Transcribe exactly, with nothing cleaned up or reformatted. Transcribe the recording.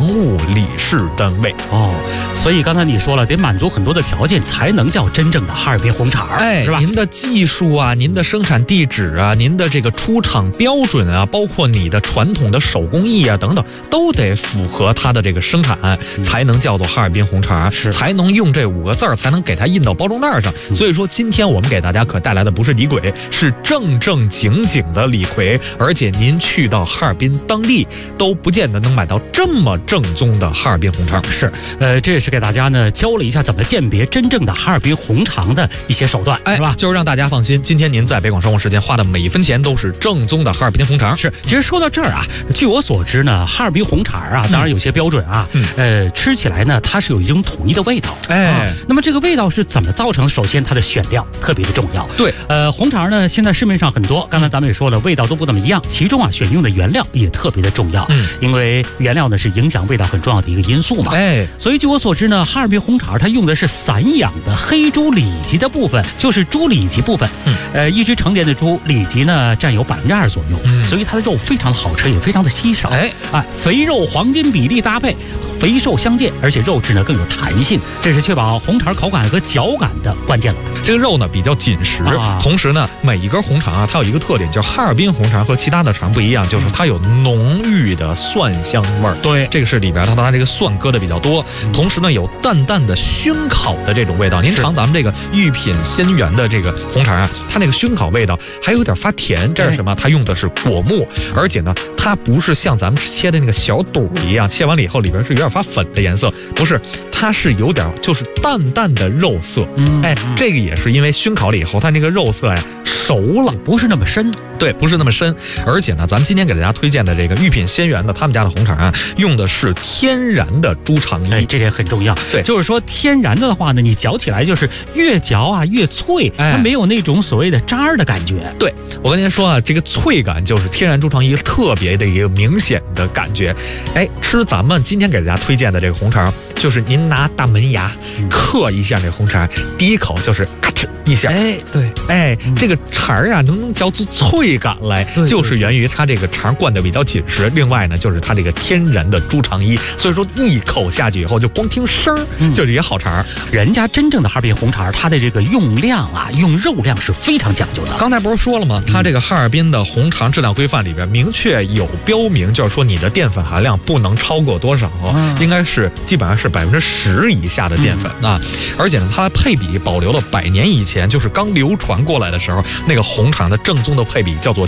务理事单位。 哦，所以刚才你说了，得满足很多的条件才能叫真正的哈尔滨红肠， 哎， 是吧？ 您的技术啊，您的生产地址啊，您的这个出厂标准啊，包括你的传统的手工艺啊等等，都得符合它的这个生产，嗯、才能叫做哈尔滨红肠， 是才能用这五个字儿，才能给它印到包装袋上。嗯、所以说，今天我们给大家可带来的不是李逵，是正正经经的李逵，而且您去到哈尔滨当地都不见得能买到这么正宗的哈尔滨红肠。 是，呃，这也是给大家呢教了一下怎么鉴别真正的哈尔滨红肠的一些手段， 哎， 是吧？ 就是让大家放心，今天您在北广生活时间花的每一分钱都是正宗的哈尔滨红肠。 是，其实说到这儿啊，据我所知呢，哈尔滨红肠啊，当然有些标准啊，嗯、呃，吃起来呢，它是有一种统一的味道。 哎、啊， 那么这个味道是怎么造成？首先，它的选料特别的重要。 对， 呃，红肠呢，现在市面上很多，刚才咱们也说了，味道都不怎么一样。其中啊，选用的原料也特别的重要。嗯，因为原料呢是影响味道很重要的一个因素嘛。 哎， 所以据我所知呢，哈尔滨红肠它用的是散养的黑猪里脊的部分，就是猪里脊部分。嗯，呃，一只成年的猪里脊呢占有百分之二左右，嗯，所以它的肉非常的好吃，也非常的稀少。哎，啊，肥肉黄金比例搭配，肥瘦相间，而且肉质呢更有弹性，这是确保红肠口感和嚼感的关键了。 这个肉呢比较紧实，啊、同时呢每一根红肠啊，它有一个特点，就是哈尔滨红肠和其他的肠不一样，就是它有浓郁的蒜香味儿。对，这个是里边它把它这个蒜搁的比较多，嗯、同时呢有淡淡的熏烤的这种味道。您尝咱们这个御品鲜源的这个红肠啊，它那个熏烤味道还有点发甜，这是什么？它用的是果木，而且呢它不是像咱们切的那个小肚一样，切完了以后里边是有点发粉的颜色，不是，它是有点就是淡淡的肉色。嗯，哎，这个也是因为熏烤了以后，它那个肉色呀熟了， 不是那么深。 对，不是那么深。而且呢，咱们今天给大家推荐的这个御品鲜源的他们家的红肠啊，用的是天然的猪肠衣， 哎，这点很重要。 对， 就是说天然的话呢，你嚼起来就是越嚼啊越脆，哎、它没有那种所谓的渣儿的感觉。 对，我跟您说啊，这个脆感就是天然猪肠衣特别的一个明显的感觉。哎，吃咱们今天给大家推荐的这个红肠，就是您拿大门牙刻一下这红肠，第一口就是咔哧一下， 哎，对， 哎，嗯、这个肠啊能能嚼出脆感来，就是源于它这个肠灌的比较紧实。另外呢，就是它这个天然的猪肠衣，所以说一口下去以后，就光听声儿、嗯、就是一个好肠。 人家真正的哈尔滨红肠，它的这个用量啊，用肉量是非常讲究的。 刚才不是说了吗？它这个哈尔滨的红肠质量规范里边明确有标明，就是说你的淀粉含量不能超过多少，嗯、应该是基本上是百分之十以下的淀粉、嗯、啊。而且呢，它配比保留了百年以前就是刚流传过来的时候那个红肠的正宗的配比，叫做